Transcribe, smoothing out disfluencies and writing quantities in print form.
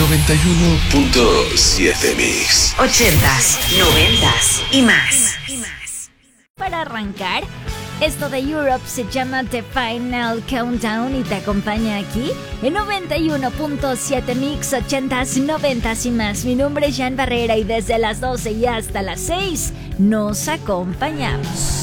91.7 Mix. 80s, 90s y más. Para arrancar, esto de Europe se llama The Final Countdown y te acompaña aquí en 91.7 Mix, 80s, 90s y más. Mi nombre es Jan Barrera y desde las 12 y hasta las 6 nos acompañamos.